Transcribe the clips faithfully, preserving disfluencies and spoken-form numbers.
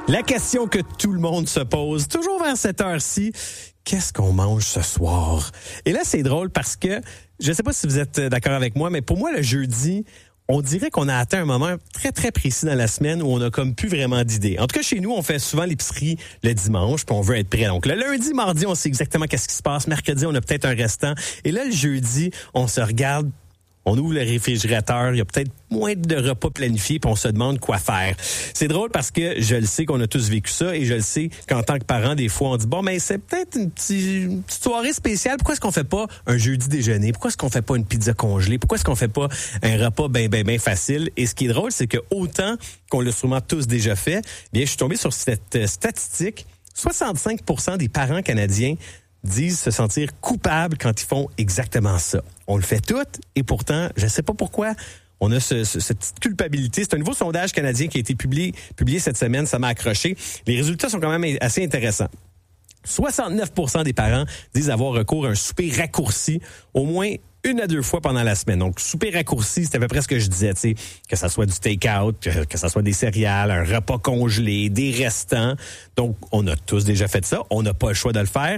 La question que tout le monde se pose, toujours vers cette heure-ci, qu'est-ce qu'on mange ce soir? Et là, c'est drôle parce que, je ne sais pas si vous êtes d'accord avec moi, mais pour moi, le jeudi, on dirait qu'on a atteint un moment très, très précis dans la semaine où on a comme plus vraiment d'idées. En tout cas, chez nous, on fait souvent l'épicerie le dimanche, puis on veut être prêt. Donc, le lundi, mardi, on sait exactement qu'est-ce qui se passe. Mercredi, on a peut-être un restant. Et là, le jeudi, on se regarde. On ouvre le réfrigérateur, il y a peut-être moins de repas planifiés, puis on se demande quoi faire. C'est drôle parce que je le sais qu'on a tous vécu ça, et je le sais qu'en tant que parent, des fois, on dit, bon, mais c'est peut-être une petite, une petite soirée spéciale. Pourquoi est-ce qu'on fait pas un jeudi déjeuner? Pourquoi est-ce qu'on fait pas une pizza congelée? Pourquoi est-ce qu'on fait pas un repas bien, bien, bien facile? Et ce qui est drôle, c'est que autant qu'on l'a sûrement tous déjà fait, bien, je suis tombé sur cette statistique. soixante-cinq pour cent des parents canadiens disent se sentir coupables quand ils font exactement ça. On le fait tout, et pourtant, je ne sais pas pourquoi, on a ce, ce, cette petite culpabilité. C'est un nouveau sondage canadien qui a été publié, publié cette semaine, ça m'a accroché. Les résultats sont quand même assez intéressants. soixante-neuf pour cent des parents disent avoir recours à un souper raccourci au moins une à deux fois pendant la semaine. Donc, souper raccourci, c'est à peu près ce que je disais, tu sais, que ça soit du take-out, que, que ça soit des céréales, un repas congelé, des restants. Donc, on a tous déjà fait ça. On n'a pas le choix de le faire.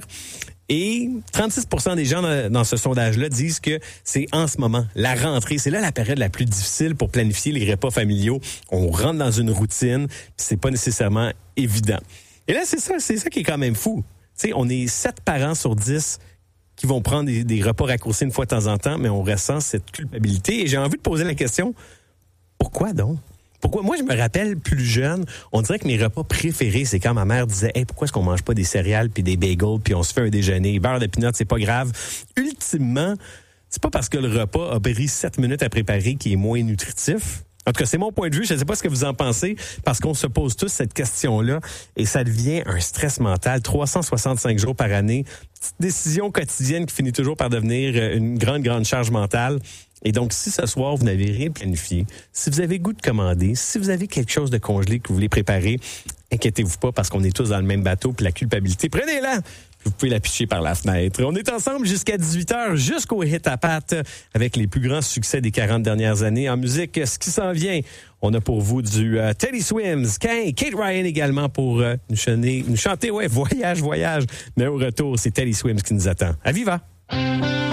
Et trente-six pour cent des gens dans, dans ce sondage-là disent que c'est en ce moment, la rentrée, c'est là la période la plus difficile pour planifier les repas familiaux. On rentre dans une routine, puis c'est pas nécessairement évident. Et là, c'est ça, c'est ça qui est quand même fou. Tu sais, on est sept parents sur dix qui vont prendre des, des repas raccourcis une fois de temps en temps, mais on ressent cette culpabilité. Et j'ai envie de poser la question, pourquoi donc? Pourquoi? Moi, je me rappelle, plus jeune, on dirait que mes repas préférés, c'est quand ma mère disait « Hey, pourquoi est-ce qu'on mange pas des céréales puis des bagels puis on se fait un déjeuner? Beurre de pinot, c'est pas grave. » Ultimement, c'est pas parce que le repas a pris sept minutes à préparer qu'il est moins nutritif. En tout cas, c'est mon point de vue. Je ne sais pas ce que vous en pensez, parce qu'on se pose tous cette question-là et ça devient un stress mental. trois cent soixante-cinq jours par année. Petite décision quotidienne qui finit toujours par devenir une grande, grande charge mentale. Et donc, si ce soir, vous n'avez rien planifié, si vous avez goût de commander, si vous avez quelque chose de congelé que vous voulez préparer, inquiétez-vous pas parce qu'on est tous dans le même bateau, puis la culpabilité, prenez-la! Vous pouvez la picher par la fenêtre. On est ensemble jusqu'à dix-huit heures, jusqu'au hit à patte, avec les plus grands succès des quarante dernières années. En musique, ce qui s'en vient, on a pour vous du uh, Teddy Swims, Kate Ryan également pour uh, nous, chanter, nous chanter, ouais, Voyage, Voyage. Mais au retour, c'est Teddy Swims qui nous attend. À Viva!